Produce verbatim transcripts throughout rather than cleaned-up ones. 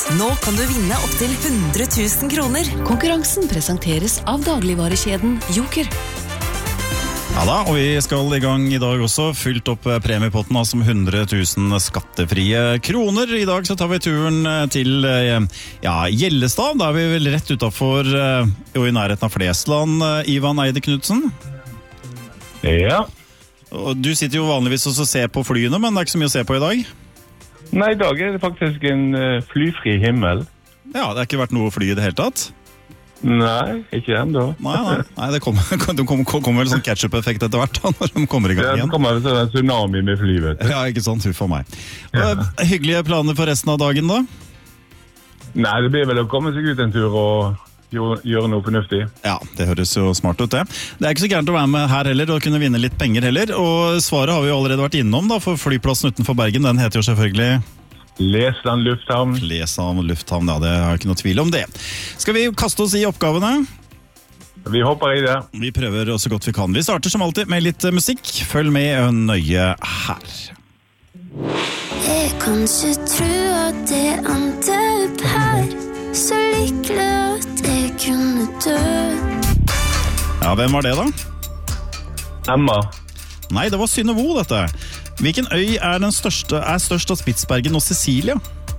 Nå kan du vinne opp til hundre tusen kroner. Konkurransen presenteres av dagligvarekjeden Joker. Ja da, og vi skal i gang i dag også, fylt opp premiepotten av som hundre tusen skattefrie kroner. I dag så tar vi turen til ja, Gjellestad, da er vi vel rett utenfor, og i nærheten av Flesland, Ivan Eide Knudsen. Ja. Og du sitter jo vanligvis også og ser på flyene, men det er ikke så mye å se på i dag? Nei, i dag er det faktisk en flyfri himmel. Ja, det har ikke vært noe fly i det hele tatt? Nei, ikke ennå. Nei, nei, nei, det kommer, det kommer, kommer vel sånn ketchup-effekt etter hvert da, når de kommer i gang igjen. Ja, det kommer vel sånn en tsunami med fly, vet du. Ja, ikke sant, huff for meg. Ja. Hyggelige planer for resten av dagen da? Nei, det blir vel å komme seg ut en tur og gjøre noe fornuftig. Ja, det høres jo smart ut det. Det er ikke så gærent å være med her heller, og kunne vinne litt penger heller. Og svaret har vi jo allerede vært innom da, for flyplassen utenfor Bergen, den heter jo selvfølgelig Flesland lufthavn. Flesland lufthavn, ja, det har jeg ikke noe tvil om det. Skal vi kaste oss i oppgavene? Vi hopper i det. Vi prøver så godt vi kan. Vi starter som alltid med litt musikk. Følg med nøye her. Jeg kan ikke tro at det endte opp her, så lykkelig at jeg kunne dø. Ja, hvem var det da? Emma. Nei, det var Synnøve, dette. Hvilken øy er den største, er størst av Spitsbergen og Sicilia?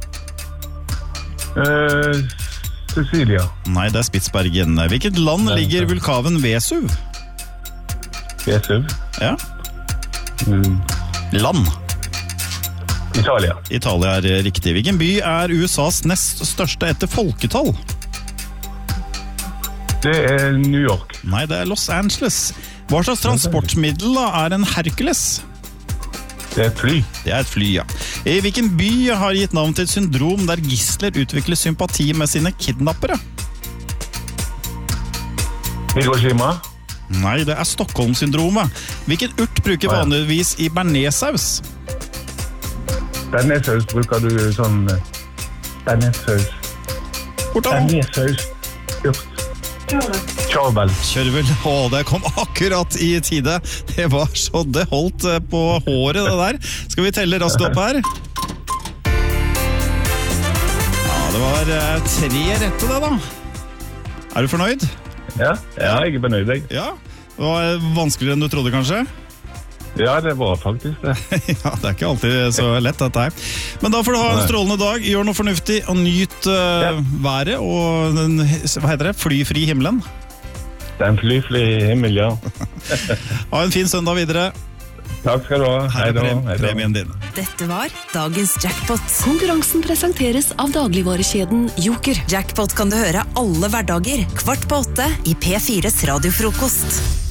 Uh, Sicilia. Nei, det er Spitsbergen. Hvilket land ligger vulkanen Vesuv? Vesuv? Ja. Mm. Land. Italia. Italia er riktig. Hvilken by er U S A's nest største etter folketall? Det er New York. Nei, det er Los Angeles. Hva slags transportmiddel da er en Hercules? Det er et fly. Det er et fly, ja. I hvilken by har gitt navn til et syndrom der gisler utvikler sympati med sine kidnappere? Hiroshima? Nei, det er Stockholm-syndromet. Hvilken urt bruker vanligvis i bearnéssaus? Bearnéssaus bruker du sånn bearnéssaus. Bearnéssaus. Urt. Kjørbel. Kjørbel. Å, det kom akkurat i tide. Det var så det holdt på håret, det der. Skal vi telle raskt opp her? Ja, det var tre rette det da. Er du fornøyd? Ja, ja jeg er fornøyd, jeg. Ja, det var vanskeligere enn du trodde, kanskje? Ja, det var faktisk det. Ja, det er ikke alltid så lett dette her. Men da får du ha en strålende dag, gjør noe fornuftig og nyt uh, ja. været og den, hva heter det, flyfri himmelen. Den flyfri himmel, ja. Ha en fin søndag videre. Takk skal du ha. Her er prem premien din. Dette var dagens jackpot. Konkurransen presenteres av dagligvarekjeden Joker. Jackpot kan du høre alle hverdager, kvart på åtte i P fires radiofrokost.